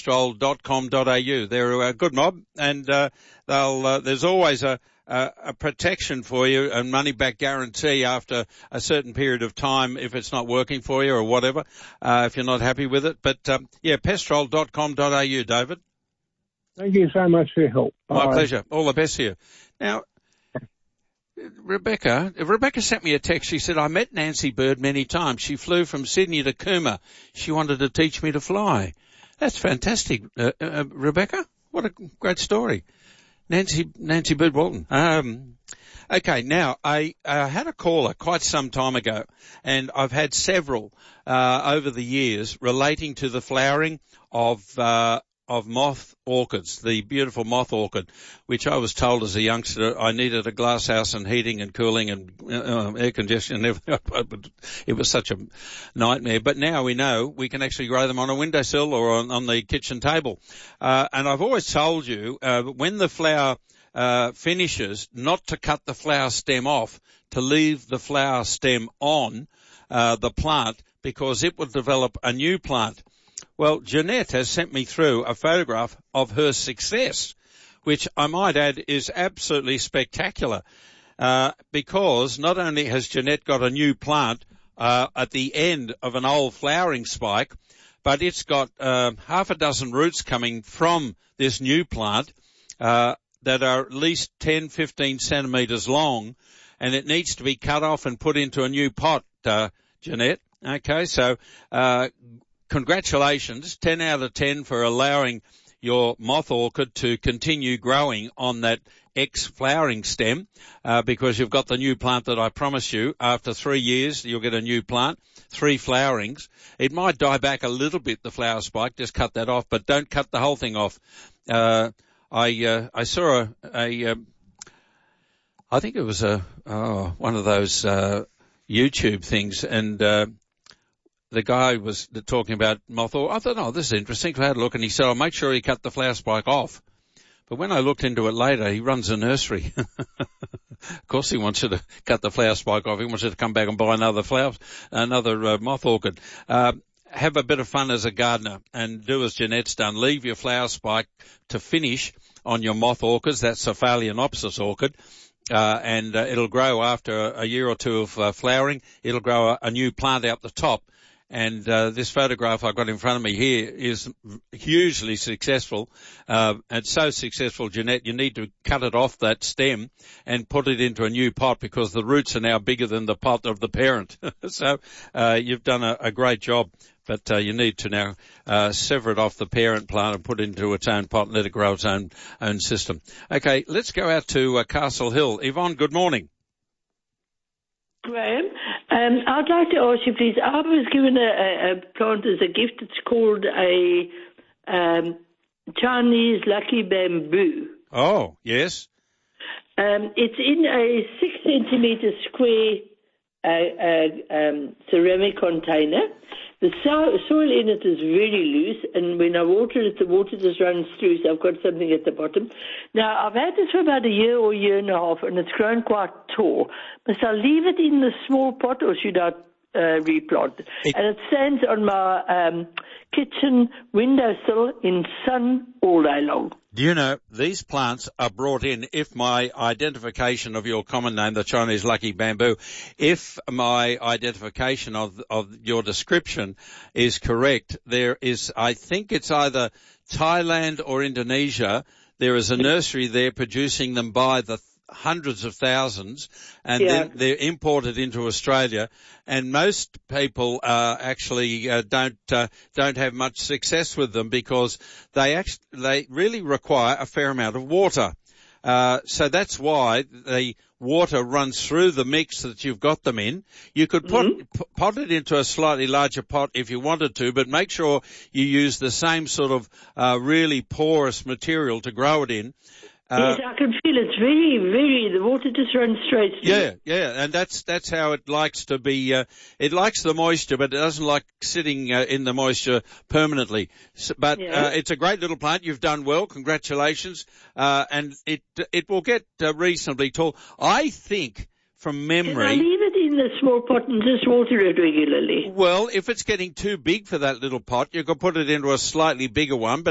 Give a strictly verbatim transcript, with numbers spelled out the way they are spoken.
pestrol dot com dot a u. They're a good mob, and uh, they'll. Uh, there's always a, a a protection for you, a money back guarantee after a certain period of time if it's not working for you or whatever. Uh, if you're not happy with it, but um, yeah, pestrol dot com dot a u, David. Thank you so much for your help. My Bye. pleasure. All the best to you. Now, Rebecca, Rebecca sent me a text. She said, I met Nancy Bird many times. She flew from Sydney to Cooma. She wanted to teach me to fly. That's fantastic, uh, uh, Rebecca. What a great story. Nancy, Nancy Bird Walton. Um, okay, now, I uh, had a caller quite some time ago, and I've had several uh, over the years relating to the flowering of uh of moth orchids, the beautiful moth orchid, which I was told as a youngster I needed a glass house and heating and cooling and uh, air conditioning and everything. It was such a nightmare. But now we know we can actually grow them on a windowsill or on, on the kitchen table. Uh, and I've always told you, uh, when the flower uh, finishes, not to cut the flower stem off, to leave the flower stem on uh, the plant, because it will develop a new plant. Well, Jeanette has sent me through a photograph of her success, which I might add is absolutely spectacular, uh, because not only has Jeanette got a new plant uh, at the end of an old flowering spike, but it's got uh, half a dozen roots coming from this new plant uh, that are at least ten, fifteen centimetres long, and it needs to be cut off and put into a new pot, uh, Jeanette. Okay, so uh congratulations, ten out of ten for allowing your moth orchid to continue growing on that ex-flowering stem, uh, because you've got the new plant that I promised you. After three years, you'll get a new plant, three flowerings. It might die back a little bit, the flower spike, just cut that off, but don't cut the whole thing off. Uh, I, uh, I saw a, a um, I think it was a, oh, one of those, uh, YouTube things, and, uh, the guy was talking about moth orchid. I thought, oh, this is interesting. So I had a look, and he said, oh, make sure you cut the flower spike off. But when I looked into it later, he runs a nursery. Of course he wants you to cut the flower spike off. He wants you to come back and buy another flower, another uh, moth orchid. Uh, have a bit of fun as a gardener and do as Jeanette's done. Leave your flower spike to finish on your moth orchids. That's Cephalaenopsis orchid. Uh, and uh, it'll grow after a, a year or two of uh, flowering. It'll grow a, a new plant out the top. And uh, this photograph I've got in front of me here is hugely successful. Uh, and so successful, Jeanette, you need to cut it off that stem and put it into a new pot, because the roots are now bigger than the pot of the parent. So uh, you've done a, a great job. But uh, you need to now uh, sever it off the parent plant and put it into its own pot and let it grow its own own system. Okay, let's go out to uh, Castle Hill. Yvonne, good morning. Graham, um, I'd like to ask you, please. I was given a, a, a plant as a gift. It's called a um, Chinese lucky bamboo. Oh, yes. Um, it's in a six centimetre square uh, uh, um, ceramic container. The so- soil in it is very loose, and when I water it, the water just runs through, so I've got something at the bottom. Now, I've had this for about a year or a year and a half, and it's grown quite tall. Must I leave it in the small pot, or should I uh, replant it? It, and it stands on my um, kitchen windowsill in sun all day long. Do you know, these plants are brought in, if my identification of your common name, the Chinese lucky bamboo, if my identification of of your description is correct, there is, I think it's either Thailand or Indonesia, there is a nursery there producing them by the hundreds of thousands, and yeah. then they're imported into Australia. And most people uh, actually uh, don't uh, don't have much success with them, because they actually they really require a fair amount of water. Uh, so that's why the water runs through the mix that you've got them in. You could put, mm-hmm. p- pot it into a slightly larger pot if you wanted to, but make sure you use the same sort of uh, really porous material to grow it in. Uh, yes, I can feel it's very, very, the water just runs straight through. Yeah, yeah, and that's that's how it likes to be. Uh, it likes the moisture, but it doesn't like sitting uh, in the moisture permanently. So, but yeah. uh, it's a great little plant. You've done well. Congratulations. Uh, and it it will get uh, reasonably tall. I think, from memory... Can I leave it in the small pot and just water it regularly? Well, if it's getting too big for that little pot, you could put it into a slightly bigger one, but